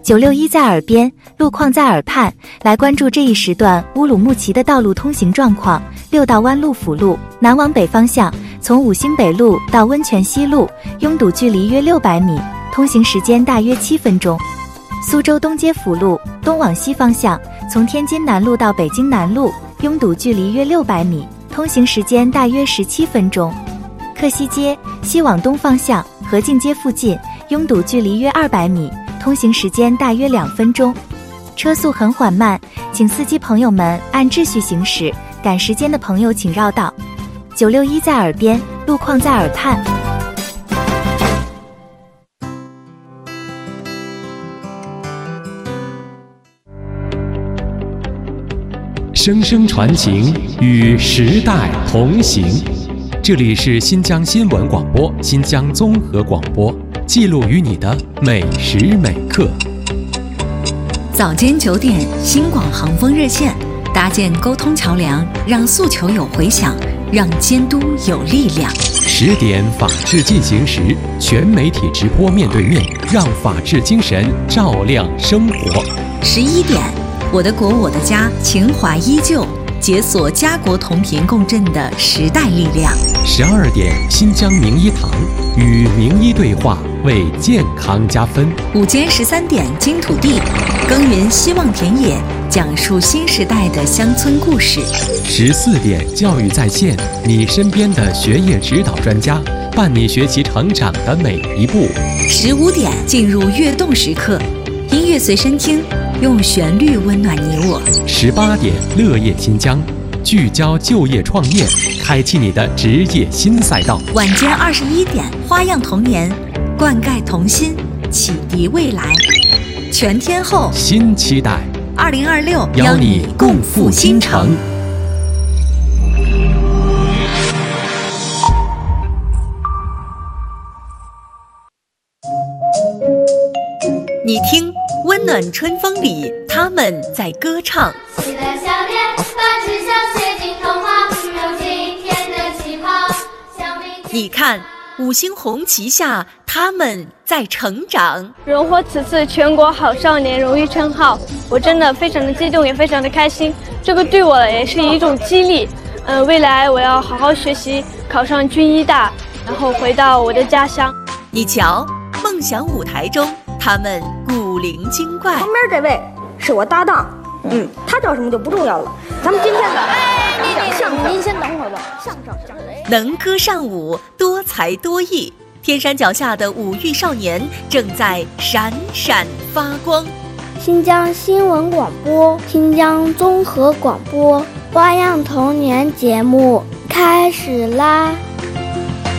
961在耳边，路况在耳畔，来关注这一时段乌鲁木齐的道路通行状况。六道弯路辅路南往北方向，从五星北路到温泉西路，拥堵距离约600米，通行时间大约7分钟。苏州东街辅路东往西方向，从天津南路到北京南路，拥堵距离约600米，通行时间大约17分钟。克西街西往东方向，和静街附近，拥堵距离约200米，通行时间大约2分钟。车速很缓慢，请司机朋友们按秩序行驶，赶时间的朋友请绕道。961在耳边，路况在耳畔。 声声传情，与时代同行。这里是新疆新闻广播、新疆综合广播，记录与你的每时每刻。 早间9点，新广航风热线，搭建沟通桥梁，让诉求有回响，让监督有力量。 10点，法治进行时，全媒体直播面对面，让法治精神照亮生活。 11点，我的国我的家，情怀依旧，解锁家国同频共振的时代力量。 12点，新疆名医堂，与名医对话，为健康加分。 午间13点，金土地，耕耘希望田野，讲述新时代的乡村故事。 14点，教育在线，你身边的学业指导专家，伴你学习成长的每一步。 15点，进入跃动时刻，音乐随身听，用旋律温暖你我。 18点，乐业新疆，聚焦就业创业，开启你的职业新赛道。 晚间21点，花样童年，灌溉童心，启迪未来。全天候新期待 ，2026 邀你共赴新城。 你听，温暖春风里，他们在歌唱。 喜乐笑脸，把志向写进童话，有今天的起跑。 你看，五星红旗下，他们在成长。 荣获此次全国好少年荣誉称号，我真的非常的激动，也非常的开心。这个对我也是一种激励。未来我要好好学习，考上军医大，然后回到我的家乡。 你瞧，梦想舞台中，他们古灵精怪。 旁边这位是我搭档，他叫什么就不重要了。咱们今天的讲相声，您先等会儿吧。相声能歌善舞，多才多艺，天山脚下的五育少年正在闪闪发光。 新疆新闻广播、新疆综合广播花样童年节目开始啦！